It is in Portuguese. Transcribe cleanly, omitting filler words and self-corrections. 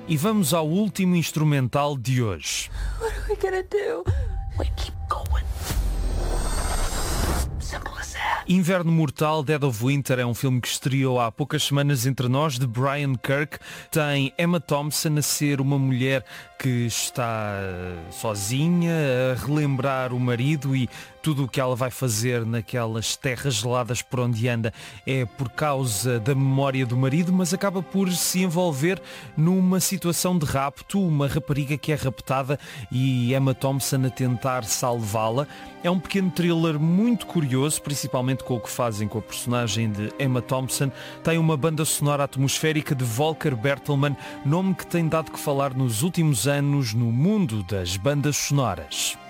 E vamos ao último instrumental de hoje. What are we gonna do? We keep going. Simple as that. Inverno Mortal, Dead of Winter, é um filme que estreou há poucas semanas entre nós, de Brian Kirk. Tem Emma Thompson a ser uma mulher que está sozinha, a relembrar o marido, e tudo o que ela vai fazer naquelas terras geladas por onde anda é por causa da memória do marido, mas acaba por se envolver numa situação de rapto, uma rapariga que é raptada e Emma Thompson a tentar salvá-la. É um pequeno thriller muito curioso, principalmente com o que fazem com a personagem de Emma Thompson. Tem uma banda sonora atmosférica de Volker Bertelmann, nome que tem dado que falar nos últimos anos no mundo das bandas sonoras.